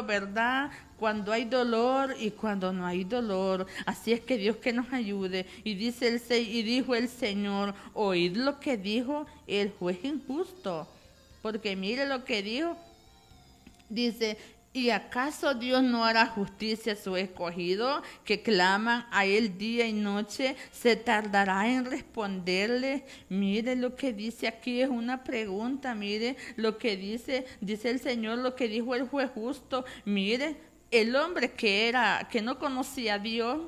¿verdad? Cuando hay dolor y cuando no hay dolor. Así es que Dios que nos ayude. Y dijo el Señor, oíd lo que dijo el juez injusto. Porque mire lo que dijo. Dice, ¿y acaso Dios no hará justicia a su escogido, que claman a él día y noche? ¿Se tardará en responderle? Mire lo que dice aquí, es una pregunta. Mire lo que dice el Señor, lo que dijo el juez justo. Mire, el hombre que no conocía a Dios,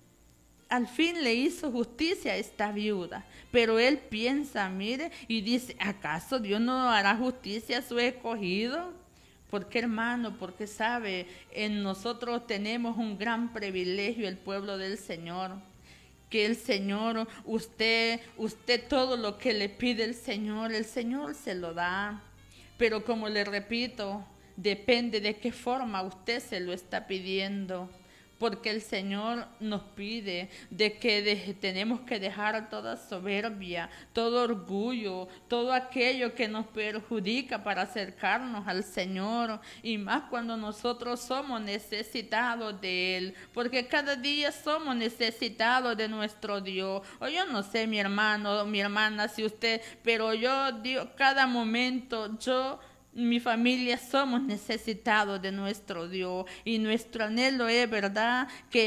al fin le hizo justicia a esta viuda. Pero él piensa, mire, y dice, ¿acaso Dios no hará justicia a su escogido? Porque hermano, porque sabe, en nosotros tenemos un gran privilegio, el pueblo del Señor. Que el Señor, usted todo lo que le pide el Señor se lo da. Pero como le repito, depende de qué forma usted se lo está pidiendo. Porque el Señor nos pide de que tenemos que dejar toda soberbia, todo orgullo, todo aquello que nos perjudica para acercarnos al Señor. Y más cuando nosotros somos necesitados de Él. Porque cada día somos necesitados de nuestro Dios. O yo no sé, mi hermano, mi hermana, si usted, pero yo digo, cada momento mi familia somos necesitados de nuestro Dios y nuestro anhelo es, ¿verdad?,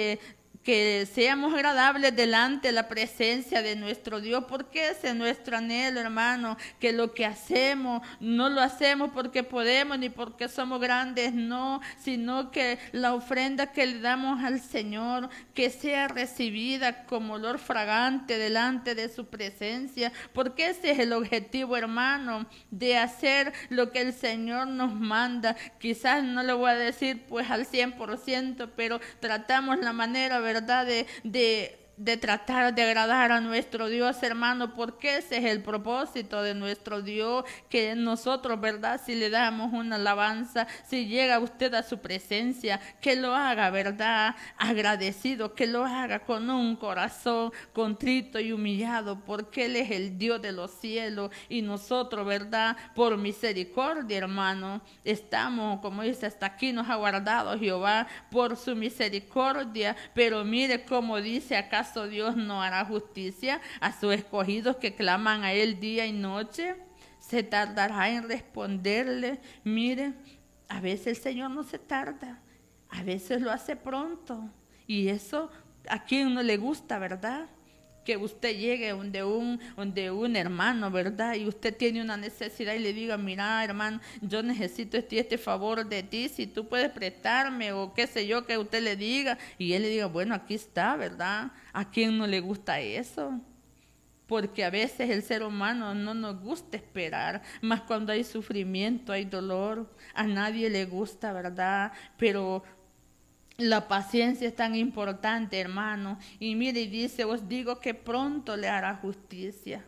que seamos agradables delante de la presencia de nuestro Dios, porque ese es nuestro anhelo, hermano, que lo que hacemos no lo hacemos porque podemos ni porque somos grandes, no, sino que la ofrenda que le damos al Señor, que sea recibida como olor fragante delante de su presencia, porque ese es el objetivo, hermano, de hacer lo que el Señor nos manda. Quizás no lo voy a decir pues al 100%, pero tratamos la manera, ¿verdad?, de tratar de agradar a nuestro Dios, hermano, porque ese es el propósito de nuestro Dios, que nosotros, ¿verdad?, si le damos una alabanza, si llega usted a su presencia, que lo haga, ¿verdad?, agradecido, que lo haga con un corazón contrito y humillado, porque Él es el Dios de los cielos y nosotros, ¿verdad?, por misericordia, hermano, estamos, como dice, hasta aquí nos ha guardado Jehová por su misericordia. Pero mire cómo dice, ¿acaso Dios no hará justicia a sus escogidos que claman a Él día y noche? ¿Se tardará en responderle? Mire, a veces el Señor no se tarda, a veces lo hace pronto. Y eso a quien no le gusta, ¿verdad? Que usted llegue donde un hermano, ¿verdad? Y usted tiene una necesidad y le diga, mira, hermano, yo necesito este favor de ti, si tú puedes prestarme o qué sé yo, que usted le diga. Y él le diga, bueno, aquí está, ¿verdad? ¿A quién no le gusta eso? Porque a veces el ser humano no nos gusta esperar, más cuando hay sufrimiento, hay dolor, a nadie le gusta, ¿verdad? Pero la paciencia es tan importante, hermano. Y mire, y dice, os digo que pronto le hará justicia.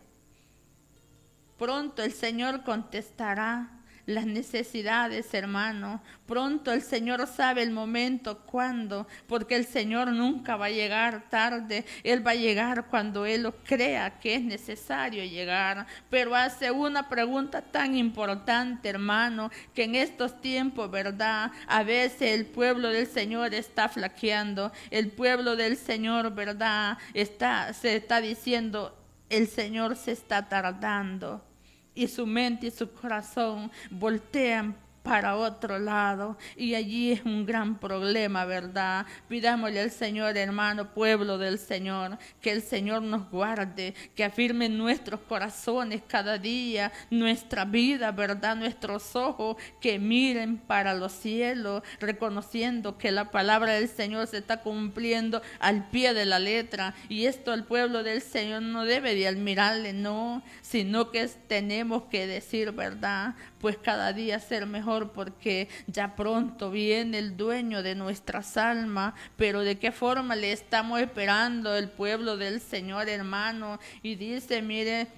Pronto el Señor contestará las necesidades, hermano. Pronto el Señor sabe el momento cuándo, porque el Señor nunca va a llegar tarde. Él va a llegar cuando Él lo crea que es necesario llegar. Pero hace una pregunta tan importante, hermano, que en estos tiempos, ¿verdad?, a veces el pueblo del Señor está flaqueando. El pueblo del Señor, ¿verdad?, se está diciendo, el Señor se está tardando. Y su mente y su corazón voltean para otro lado, y allí es un gran problema, ¿verdad? Pidámosle al Señor, hermano, pueblo del Señor, que el Señor nos guarde, que afirme nuestros corazones cada día, nuestra vida, ¿verdad? Nuestros ojos que miren para los cielos, reconociendo que la palabra del Señor se está cumpliendo al pie de la letra, y esto al pueblo del Señor no debe de admirarle, no, sino que tenemos que decir, ¿verdad?, pues cada día ser mejor, porque ya pronto viene el dueño de nuestras almas. Pero de qué forma le estamos esperando el pueblo del Señor, hermano. Y dice, mire,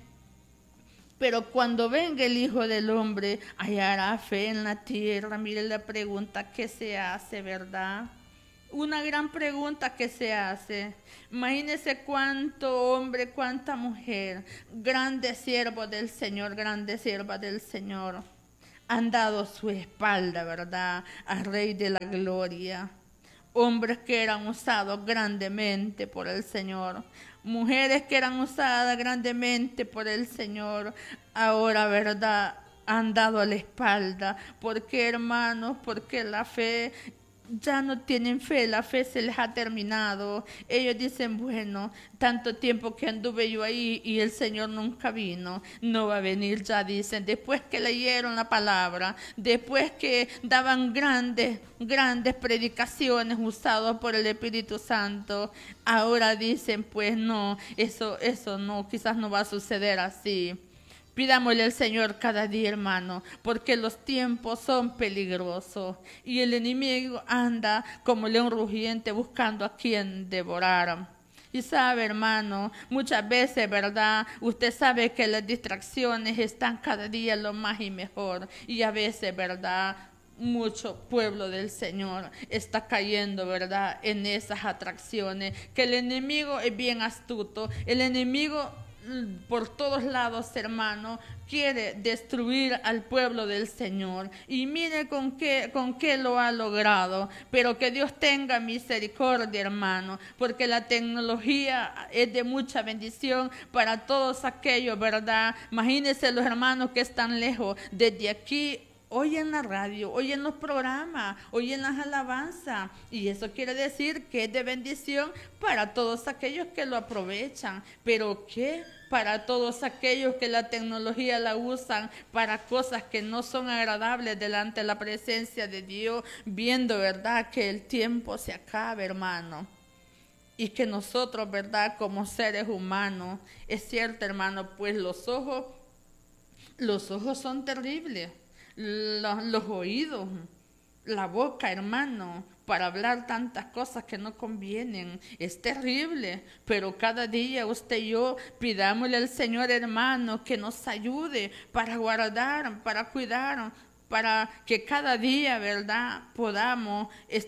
pero cuando venga el Hijo del Hombre, hallará fe en la tierra. Mire la pregunta que se hace, ¿verdad? Una gran pregunta que se hace. Imagínese cuánto hombre, cuánta mujer, grandes siervos del Señor, grandes siervas del Señor, han dado su espalda, ¿verdad?, al Rey de la Gloria. Hombres que eran usados grandemente por el Señor, mujeres que eran usadas grandemente por el Señor, ahora, ¿verdad?, han dado la espalda. ¿Por qué, hermanos? Porque la fe, ya no tienen fe, la fe se les ha terminado. Ellos dicen, bueno, tanto tiempo que anduve yo ahí y el Señor nunca vino, no va a venir ya, dicen. Después que leyeron la palabra, después que daban grandes predicaciones usadas por el Espíritu Santo, ahora dicen, pues no, eso no, quizás no va a suceder así. Pidámosle al Señor cada día, hermano, porque los tiempos son peligrosos y el enemigo anda como león rugiente buscando a quien devorar. Y sabe, hermano, muchas veces, ¿verdad?, usted sabe que las distracciones están cada día lo más y mejor. Y a veces, ¿verdad?, mucho pueblo del Señor está cayendo, ¿verdad?, en esas atracciones, que el enemigo es bien astuto. El enemigo por todos lados, hermano, quiere destruir al pueblo del Señor. Y mire con qué lo ha logrado. Pero que Dios tenga misericordia, hermano, porque la tecnología es de mucha bendición para todos aquellos, ¿verdad? Imagínense los hermanos que están lejos, desde aquí oyen la radio, oyen los programas, oyen las alabanzas, y eso quiere decir que es de bendición para todos aquellos que lo aprovechan. Pero ¿qué? Para todos aquellos que la tecnología la usan para cosas que no son agradables delante de la presencia de Dios, viendo, ¿verdad?, que el tiempo se acaba, hermano. Y que nosotros, ¿verdad?, como seres humanos, es cierto, hermano, pues los ojos son terribles. Los oídos, la boca, hermano, para hablar tantas cosas que no convienen, es terrible. Pero cada día usted y yo pidámosle al Señor, hermano, que nos ayude para guardar, para cuidar, para que cada día, ¿verdad?, podamos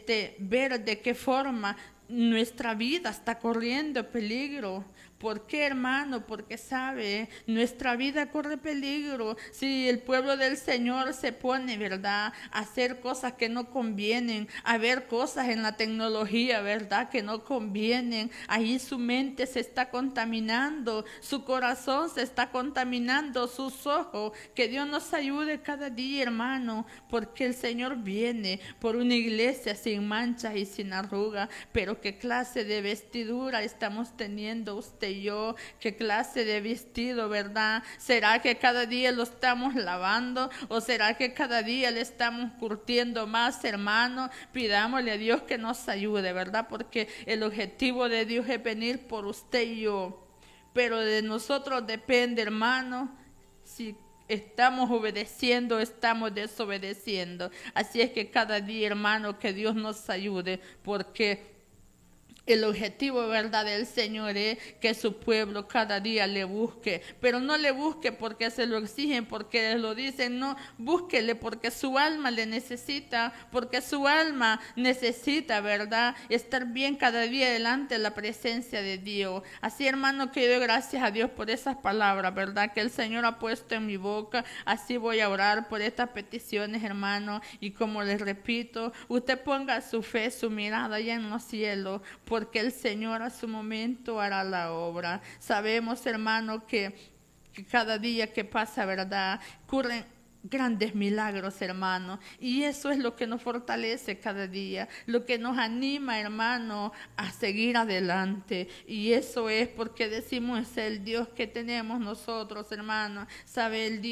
ver de qué forma nuestra vida está corriendo peligro. ¿Por qué, hermano? Porque sabe, nuestra vida corre peligro. Si el pueblo del Señor se pone, ¿verdad?, a hacer cosas que no convienen, a ver cosas en la tecnología, ¿verdad?, que no convienen, ahí su mente se está contaminando, su corazón se está contaminando, sus ojos. Que Dios nos ayude cada día, hermano, porque el Señor viene por una iglesia sin manchas y sin arrugas. Pero qué clase de vestidura estamos teniendo usted y yo, qué clase de vestido, ¿verdad? ¿Será que cada día lo estamos lavando o será que cada día le estamos curtiendo más, hermano? Pidámosle a Dios que nos ayude, ¿verdad? Porque el objetivo de Dios es venir por usted y yo, pero de nosotros depende, hermano, si estamos obedeciendo, estamos desobedeciendo. Así es que cada día, hermano, que Dios nos ayude, porque el objetivo, ¿verdad?, del Señor es que su pueblo cada día le busque, pero no le busque porque se lo exigen, porque lo dicen, no, búsquele porque su alma le necesita, porque su alma necesita, ¿verdad?, estar bien cada día delante de la presencia de Dios. Así, hermano, que doy gracias a Dios por esas palabras, ¿verdad?, que el Señor ha puesto en mi boca. Así voy a orar por estas peticiones, hermano, y como les repito, usted ponga su fe, su mirada allá en los cielos, porque el Señor a su momento hará la obra. Sabemos, hermano, que cada día que pasa, ¿verdad?, ocurren grandes milagros, hermano, y eso es lo que nos fortalece cada día, lo que nos anima, hermano, a seguir adelante. Y eso es porque decimos, es el Dios que tenemos nosotros, hermano. Sabe, el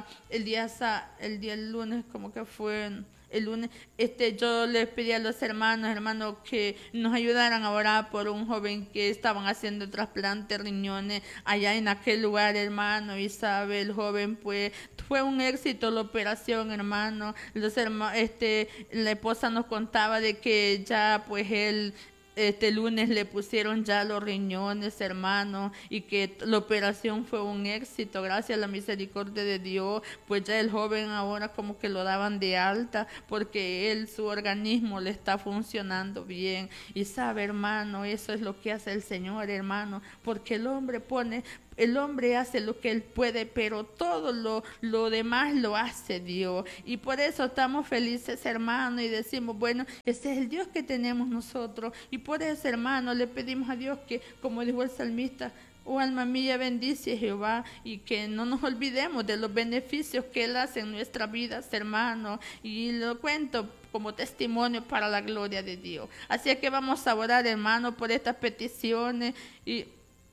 lunes, como que fue el lunes, yo les pedí a los hermanos, que nos ayudaran a orar por un joven que estaban haciendo trasplante de riñones allá en aquel lugar, hermano. Y sabe, el joven, pues, fue un éxito la operación, hermano. La esposa nos contaba de que ya, pues, él lunes le pusieron ya los riñones, hermano, y que la operación fue un éxito, gracias a la misericordia de Dios. Pues ya el joven ahora como que lo daban de alta, porque su organismo le está funcionando bien. Y sabe, hermano, eso es lo que hace el Señor, hermano, porque el hombre pone El hombre hace lo que él puede, pero todo lo demás lo hace Dios. Y por eso estamos felices, hermano, y decimos, bueno, ese es el Dios que tenemos nosotros. Y por eso, hermano, le pedimos a Dios que, como dijo el salmista, oh alma mía, bendice a Jehová, y que no nos olvidemos de los beneficios que Él hace en nuestras vidas, hermano. Y lo cuento como testimonio para la gloria de Dios. Así es que vamos a orar, hermano, por estas peticiones y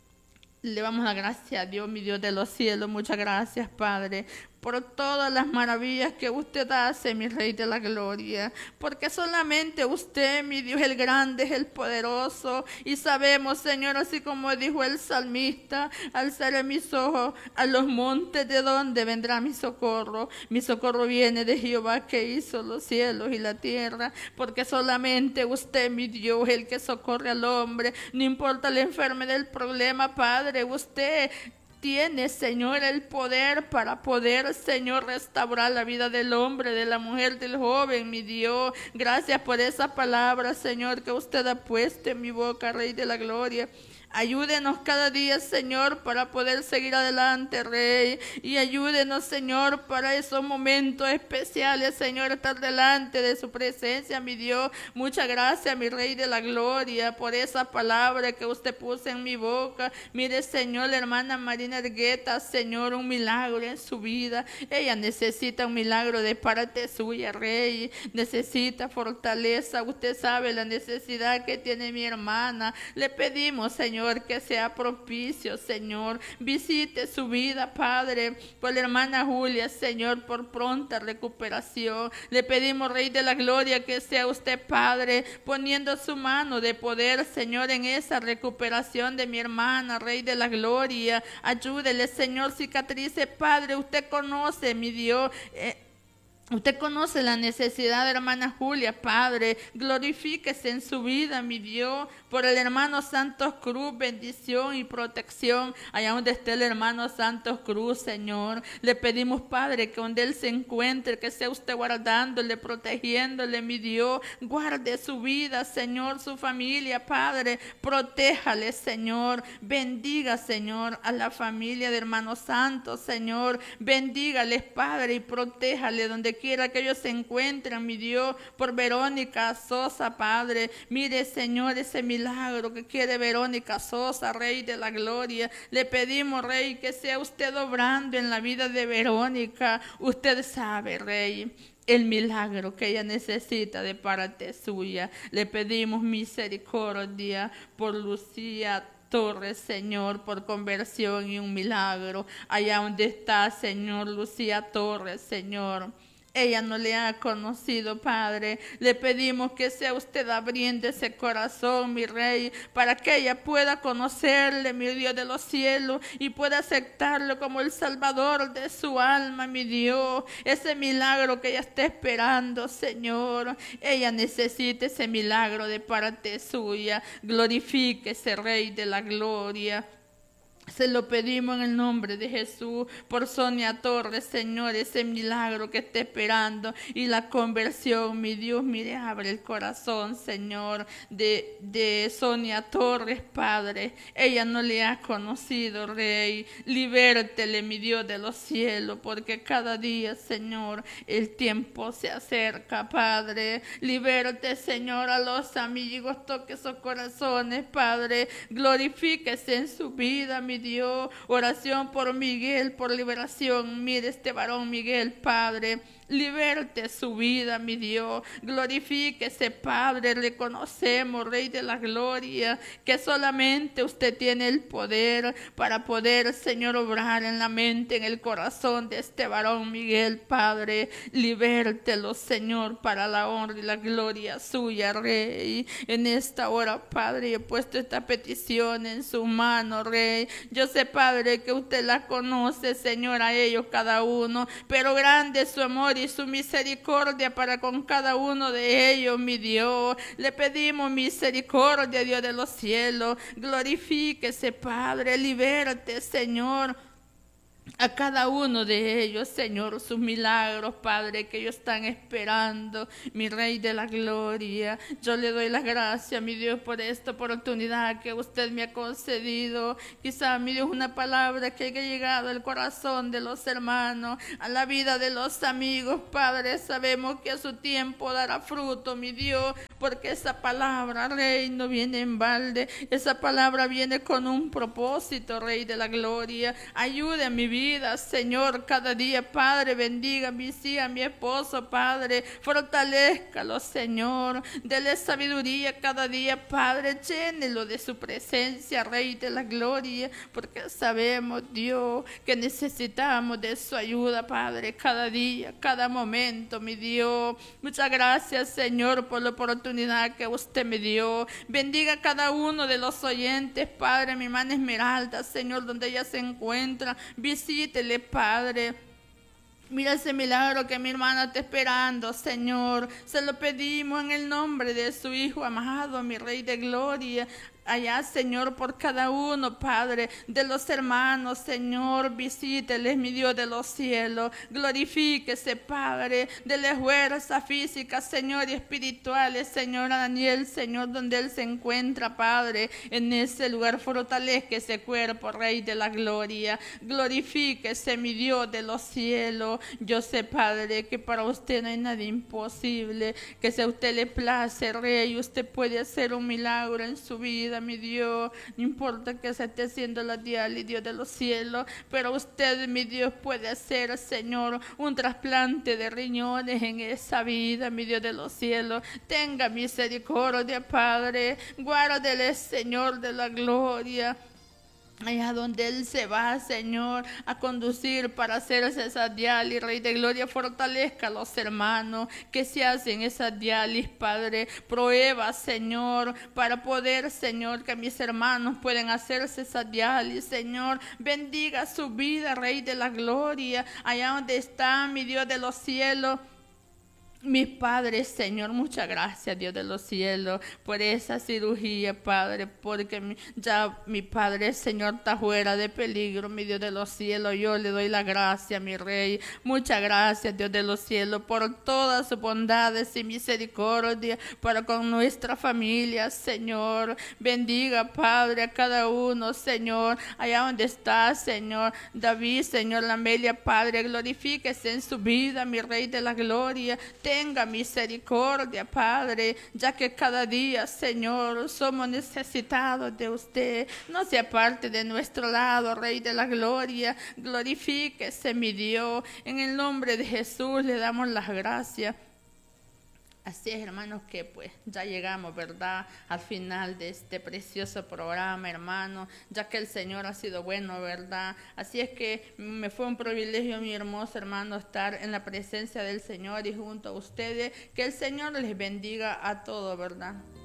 le damos la gracia a Dios, mi Dios de los cielos. Muchas gracias, Padre, por todas las maravillas que usted hace, mi Rey de la Gloria, porque solamente usted, mi Dios, el grande, es el poderoso, y sabemos, Señor, así como dijo el salmista, alzaré mis ojos a los montes, de donde vendrá mi socorro viene de Jehová, que hizo los cielos y la tierra, porque solamente usted, mi Dios, es el que socorre al hombre, no importa la enfermedad del problema, Padre, usted tiene, Señor, el poder para poder, Señor, restaurar la vida del hombre, de la mujer, del joven, mi Dios. Gracias por esa palabra, Señor, que usted ha puesto en mi boca, Rey de la Gloria. Ayúdenos cada día, Señor, para poder seguir adelante, Rey. Y ayúdenos, Señor, para esos momentos especiales, Señor, estar delante de su presencia, mi Dios. Muchas gracias, mi Rey de la Gloria, por esa palabra que usted puso en mi boca. Mire, Señor, la hermana Marina Argueta, Señor, un milagro en su vida. Ella necesita un milagro de parte suya, Rey. Necesita fortaleza. Usted sabe la necesidad que tiene mi hermana. Le pedimos, Señor, que sea propicio, Señor. Visite su vida, Padre, por la hermana Julia, Señor, por pronta recuperación. Le pedimos, Rey de la Gloria, que sea usted, Padre, poniendo su mano de poder, Señor, en esa recuperación de mi hermana, Rey de la Gloria. Ayúdele, Señor, cicatrice, Padre. Usted conoce, mi Dios, usted conoce la necesidad de hermana Julia, Padre. Glorifíquese en su vida, mi Dios. Por el hermano Santos Cruz, bendición y protección. Allá donde esté el hermano Santos Cruz, Señor. Le pedimos, Padre, que donde él se encuentre, que sea usted guardándole, protegiéndole, mi Dios. Guarde su vida, Señor, su familia, Padre. Protéjale, Señor. Bendiga, Señor, a la familia de hermanos Santos, Señor. Bendígales, Padre, y protéjale donde quiera que ellos se encuentren, mi Dios. Por Verónica Sosa, Padre. Mire, Señor, ese milagro que quiere Verónica Sosa, Rey de la Gloria. Le pedimos, Rey, que sea usted obrando en la vida de Verónica. Usted sabe, Rey, el milagro que ella necesita de parte suya. Le pedimos misericordia por Lucía Torres, Señor, por conversión y un milagro. Allá donde está, Señor, Lucía Torres, Señor. Ella no le ha conocido, Padre. Le pedimos que sea usted abriendo ese corazón, mi Rey, para que ella pueda conocerle, mi Dios de los cielos, y pueda aceptarlo como el Salvador de su alma, mi Dios. Ese milagro que ella está esperando, Señor. Ella necesita ese milagro de parte suya. Glorifíquese, Rey de la Gloria. Se lo pedimos en el nombre de Jesús por Sonia Torres, Señor, ese milagro que está esperando y la conversión, mi Dios, mire, abre el corazón, Señor, de Sonia Torres, Padre. Ella no le ha conocido, Rey. Libértele, mi Dios de los cielos, porque cada día, Señor, el tiempo se acerca, Padre. Libérate, Señor, a los amigos, toque sus corazones, Padre. Glorifíquese en su vida, mi Dios. Oración por Miguel, por liberación. Mire este varón Miguel, Padre. Liberte su vida, mi Dios. Glorifíquese, Padre. Reconocemos, Rey de la Gloria, que solamente usted tiene el poder para poder, Señor, obrar en la mente, en el corazón de este varón Miguel, Padre. Libértelo, Señor, para la honra y la gloria suya, Rey. En esta hora, Padre, he puesto esta petición en su mano, Rey. Yo sé, Padre, que usted la conoce, Señor, a ellos cada uno, pero grande es su amor y su misericordia para con cada uno de ellos, mi Dios. Le pedimos misericordia, Dios de los cielos. Glorifíquese, Padre. Libérate, Señor, a cada uno de ellos, Señor, sus milagros, Padre, que ellos están esperando, mi Rey de la Gloria. Yo le doy las gracias, mi Dios, por esta oportunidad que usted me ha concedido. Quizá, mi Dios, una palabra que haya llegado al corazón de los hermanos, a la vida de los amigos, Padre. Sabemos que a su tiempo dará fruto, mi Dios, porque esa palabra, Rey, no viene en balde. Esa palabra viene con un propósito, Rey de la Gloria. Ayude a mi vida, Señor, cada día, Padre. Bendiga a mi hija, a mi esposo, Padre. Fortalézcalo, Señor. Dele sabiduría cada día, Padre. Llénelo de su presencia, Rey de la Gloria, porque sabemos, Dios, que necesitamos de su ayuda, Padre, cada día, cada momento, mi Dios. Muchas gracias, Señor, por la oportunidad que usted me dio. Bendiga a cada uno de los oyentes, Padre. Mi hermana Esmeralda, Señor, donde ella se encuentra, visítele, Padre. Mira ese milagro que mi hermana está esperando, Señor. Se lo pedimos en el nombre de su Hijo amado, mi Rey de Gloria. Allá, Señor, por cada uno, Padre, de los hermanos, Señor, visíteles, mi Dios de los cielos. Glorifíquese, Padre, dele fuerza física, Señor, y espirituales, Señor, a Daniel, Señor, donde él se encuentra, Padre, en ese lugar. Fortalezca ese cuerpo, Rey de la Gloria. Glorifíquese, mi Dios de los cielos. Yo sé, Padre, que para usted no hay nada imposible, que si a usted le place, Rey, usted puede hacer un milagro en su vida, mi Dios. No importa que se esté haciendo la diálisis, Dios de los cielos, pero usted, mi Dios, puede hacer, Señor, un trasplante de riñones en esa vida, mi Dios de los cielos. Tenga misericordia, Padre. Guárdele, Señor de la gloria, allá donde él se va, Señor, a conducir para hacerse esa diálisis, Rey de Gloria. Fortalezca a los hermanos que se hacen esa diálisis, Padre. Prueba, Señor, para poder, Señor, que mis hermanos puedan hacerse esa diálisis, Señor. Bendiga su vida, Rey de la Gloria, allá donde está, mi Dios de los cielos. Mis padres, Señor, muchas gracias, Dios de los cielos, por esa cirugía, Padre, porque ya mi Padre, Señor, está fuera de peligro, mi Dios de los cielos. Yo le doy la gracia, mi Rey. Muchas gracias, Dios de los cielos, por todas sus bondades y misericordia para con nuestra familia, Señor. Bendiga, Padre, a cada uno, Señor, allá donde está, Señor, David, Señor, la Amelia, Padre, glorifíquese en su vida, mi Rey de la Gloria. Tenga misericordia, Padre, ya que cada día, Señor, somos necesitados de usted. No se aparte de nuestro lado, Rey de la Gloria. Glorifíquese, mi Dios. En el nombre de Jesús le damos las gracias. Así es, hermanos, que pues ya llegamos, ¿verdad?, al final de este precioso programa, hermano, ya que el Señor ha sido bueno, ¿verdad? Así es que me fue un privilegio, mi hermoso hermano, estar en la presencia del Señor y junto a ustedes. Que el Señor les bendiga a todos, ¿verdad?